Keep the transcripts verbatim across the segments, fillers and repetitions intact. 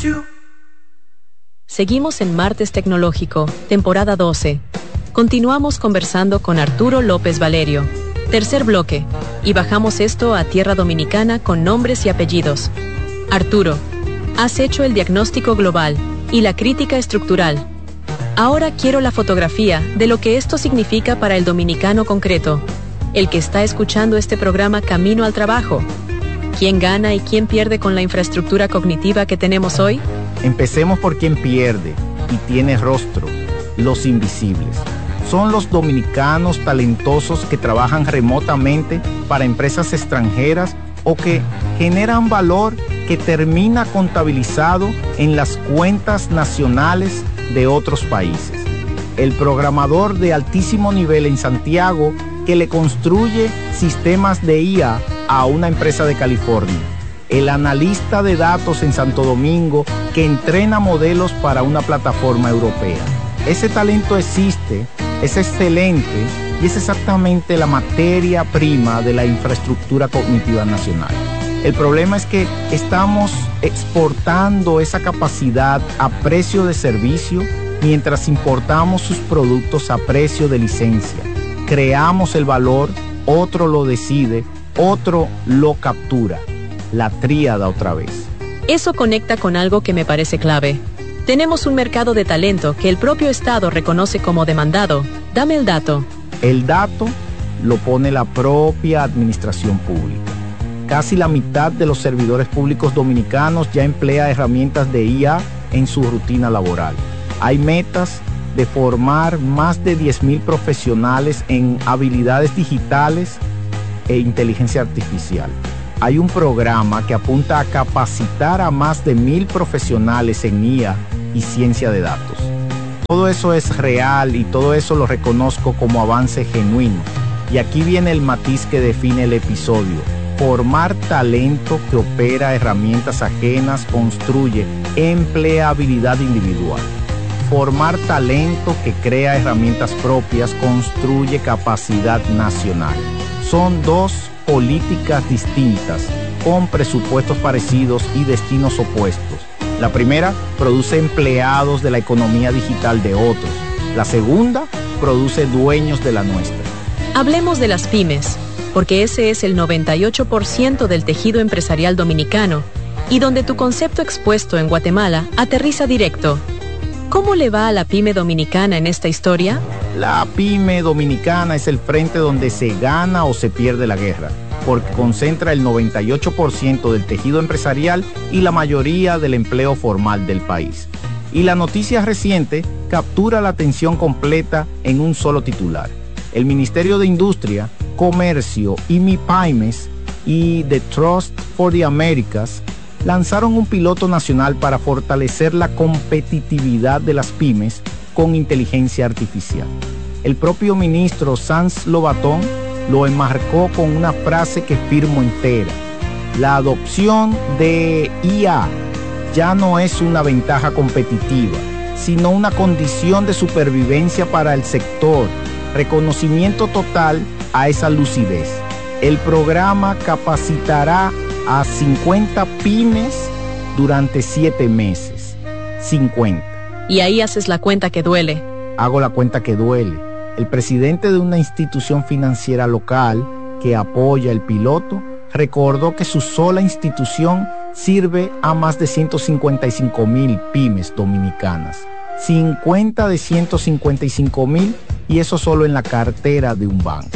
Seguimos en Martes Tecnológico, temporada doce. Continuamos conversando con Arturo López Valerio. Tercer bloque. Y bajamos esto a tierra dominicana con nombres y apellidos. Arturo, has hecho el diagnóstico global y la crítica estructural. Ahora quiero la fotografía de lo que esto significa para el dominicano concreto, el que está escuchando este programa camino al trabajo. ¿Quién gana y quién pierde con la infraestructura cognitiva que tenemos hoy? Empecemos por quien pierde y tiene rostro, los invisibles. Son los dominicanos talentosos que trabajan remotamente para empresas extranjeras o que generan valor que termina contabilizado en las cuentas nacionales de otros países. El programador de altísimo nivel en Santiago que le construye sistemas de I A a una empresa de California. El analista de datos en Santo Domingo que entrena modelos para una plataforma europea. Ese talento existe, es excelente y es exactamente la materia prima de la infraestructura cognitiva nacional. El problema es que estamos exportando esa capacidad a precio de servicio mientras importamos sus productos a precio de licencia. Creamos el valor, otro lo decide, otro lo captura. La tríada otra vez. Eso conecta con algo que me parece clave. Tenemos un mercado de talento que el propio Estado reconoce como demandado. Dame el dato. El dato lo pone la propia administración pública. Casi la mitad de los servidores públicos dominicanos ya emplea herramientas de I A en su rutina laboral. Hay metas de formar más de diez mil profesionales en habilidades digitales e inteligencia artificial. Hay un programa que apunta a capacitar a más de mil profesionales en I A y ciencia de datos. Todo eso es real y todo eso lo reconozco como avance genuino. Y aquí viene el matiz que define el episodio. Formar talento que opera herramientas ajenas construye empleabilidad individual. Formar talento que crea herramientas propias construye capacidad nacional. Son dos políticas distintas, con presupuestos parecidos y destinos opuestos. La primera produce empleados de la economía digital de otros. La segunda produce dueños de la nuestra. Hablemos de las pymes, porque ese es el noventa y ocho por ciento del tejido empresarial dominicano y donde tu concepto expuesto en Guatemala aterriza directo. ¿Cómo le va a la pyme dominicana en esta historia? La pyme dominicana es el frente donde se gana o se pierde la guerra, porque concentra el noventa y ocho por ciento del tejido empresarial y la mayoría del empleo formal del país. Y la noticia reciente captura la atención completa en un solo titular. El Ministerio de Industria, Comercio y MIPYMES y The Trust for the Americas lanzaron un piloto nacional para fortalecer la competitividad de las pymes con inteligencia artificial. El propio ministro Sanz Lobatón lo enmarcó con una frase que firmo entera. La adopción de I A ya no es una ventaja competitiva, sino una condición de supervivencia para el sector. Reconocimiento total a esa lucidez. El programa capacitará a cincuenta pymes durante siete meses. cincuenta. Y ahí haces la cuenta que duele. Hago la cuenta que duele. El presidente de una institución financiera local que apoya el piloto recordó que su sola institución sirve a más de ciento cincuenta y cinco mil pymes dominicanas. cincuenta de ciento cincuenta y cinco mil y eso solo en la cartera de un banco.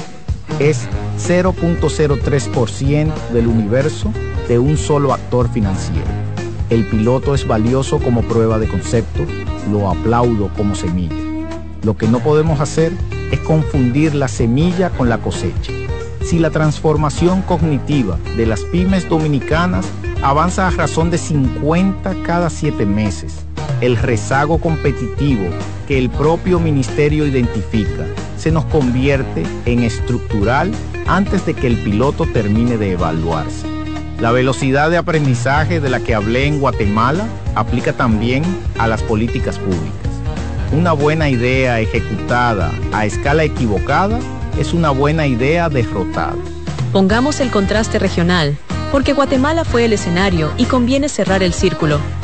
Es cero punto cero tres por ciento del universo de un solo actor financiero. El piloto es valioso como prueba de concepto, lo aplaudo como semilla. Lo que no podemos hacer es confundir la semilla con la cosecha. Si la transformación cognitiva de las pymes dominicanas avanza a razón de cincuenta cada siete meses, el rezago competitivo que el propio ministerio identifica se nos convierte en estructural antes de que el piloto termine de evaluarse. La velocidad de aprendizaje de la que hablé en Guatemala aplica también a las políticas públicas. Una buena idea ejecutada a escala equivocada es una buena idea derrotada. Pongamos el contraste regional, porque Guatemala fue el escenario y conviene cerrar el círculo.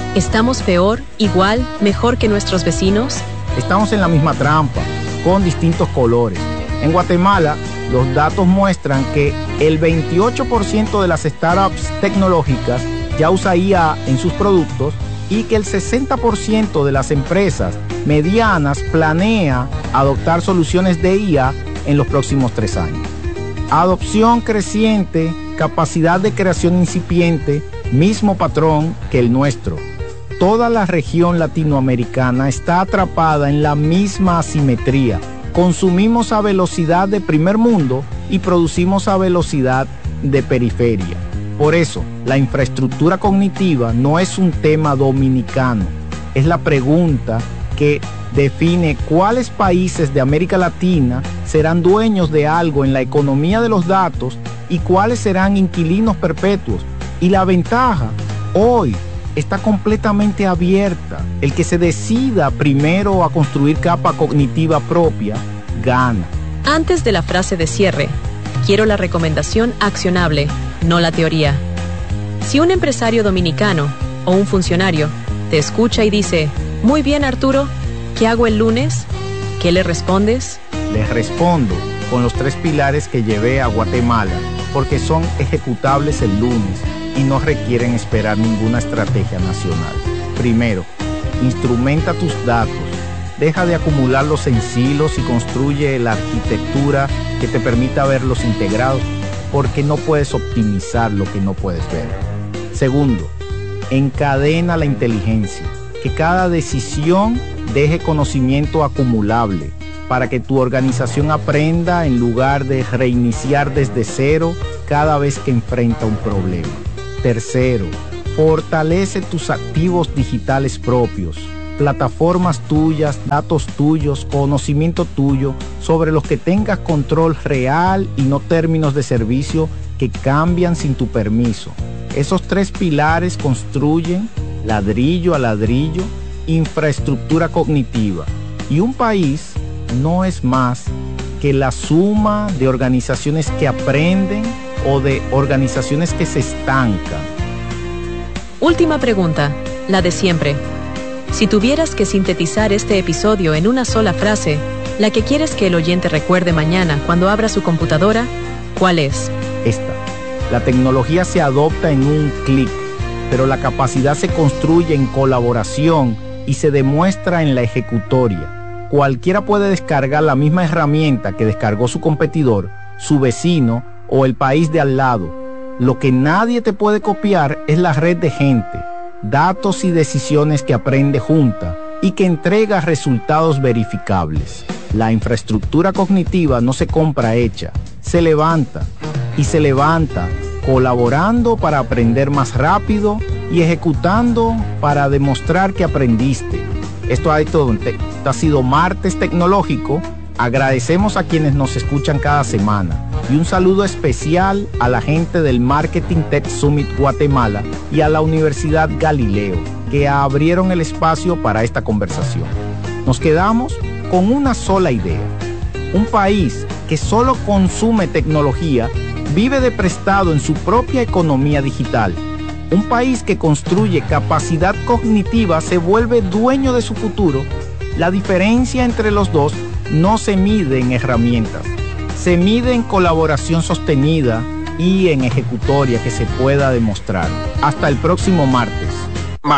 ¿Estamos peor, igual, mejor que nuestros vecinos? Estamos en la misma trampa, con distintos colores. En Guatemala, los datos muestran que el veintiocho por ciento de las startups tecnológicas ya usa I A en sus productos y que el sesenta por ciento de las empresas medianas planea adoptar soluciones de I A en los próximos tres años. Adopción creciente, capacidad de creación incipiente, mismo patrón que el nuestro. Toda la región latinoamericana está atrapada en la misma asimetría. Consumimos a velocidad de primer mundo y producimos a velocidad de periferia. Por eso, la infraestructura cognitiva no es un tema dominicano, es la pregunta que define cuáles países de América Latina serán dueños de algo en la economía de los datos y cuáles serán inquilinos perpetuos. Y la ventaja hoy está completamente abierta. El que se decida primero a construir capa cognitiva propia, gana. Antes de la frase de cierre, quiero la recomendación accionable, no la teoría. Si un empresario dominicano o un funcionario te escucha y dice, muy bien Arturo, ¿qué hago el lunes? ¿Qué le respondes? Les respondo con los tres pilares que llevé a Guatemala, porque son ejecutables el lunes y no requieren esperar ninguna estrategia nacional. Primero, instrumenta tus datos. Deja de acumularlos en silos y construye la arquitectura que te permita verlos integrados, porque no puedes optimizar lo que no puedes ver. Segundo, encadena la inteligencia. Que cada decisión deje conocimiento acumulable para que tu organización aprenda en lugar de reiniciar desde cero cada vez que enfrenta un problema. Tercero, fortalece tus activos digitales propios, plataformas tuyas, datos tuyos, conocimiento tuyo, sobre los que tengas control real y no términos de servicio que cambian sin tu permiso. Esos tres pilares construyen, ladrillo a ladrillo, infraestructura cognitiva. Y un país no es más que la suma de organizaciones que aprenden o de organizaciones que se estancan. Última pregunta, la de siempre. Si tuvieras que sintetizar este episodio en una sola frase, la que quieres que el oyente recuerde mañana cuando abra su computadora, ¿cuál es? Esta. La tecnología se adopta en un clic, pero la capacidad se construye en colaboración y se demuestra en la ejecutoria. Cualquiera puede descargar la misma herramienta que descargó su competidor, su vecino o el país de al lado. Lo que nadie te puede copiar es la red de gente, datos y decisiones que aprende junta y que entrega resultados verificables. La infraestructura cognitiva no se compra hecha, se levanta y se levanta colaborando para aprender más rápido y ejecutando para demostrar que aprendiste. Esto ha, esto ha sido Martes Tecnológico. Agradecemos a quienes nos escuchan cada semana y un saludo especial a la gente del Marketing Tech Summit Guatemala y a la Universidad Galileo, que abrieron el espacio para esta conversación. Nos quedamos con una sola idea. Un país que solo consume tecnología vive de prestado en su propia economía digital. Un país que construye capacidad cognitiva se vuelve dueño de su futuro. La diferencia entre los dos no se mide en herramientas, se mide en colaboración sostenida y en ejecutoria que se pueda demostrar. Hasta el próximo martes.